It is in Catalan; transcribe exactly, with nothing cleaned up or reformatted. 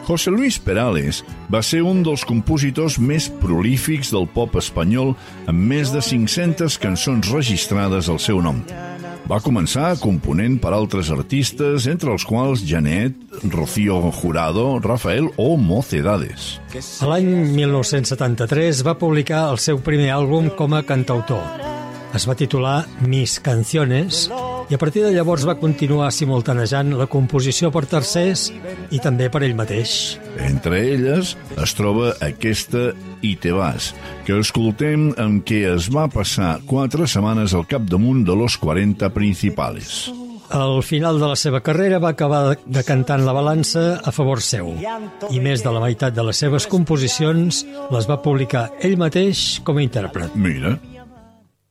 José Luis Perales va ser un dels compositors més prolífics del pop espanyol, amb més de cinc-centes cançons registrades al seu nom. Va començar component per altres artistes, entre els quals Janet, Rocío Jurado, Rafael o Mocedades. A l'any mil nou-cents setanta-tres va publicar el seu primer àlbum com a cantautor. Es va titular Mis Canciones i a partir de llavors va continuar simultanejant la composició per tercers i també per ell mateix. Entre elles es troba aquesta I te vas, que escoltem amb què es va passar quatre setmanes al capdamunt de los quaranta principales. Al final de la seva carrera va acabar decantant la balança a favor seu i més de la meitat de les seves composicions les va publicar ell mateix com a intèrpret. Mira...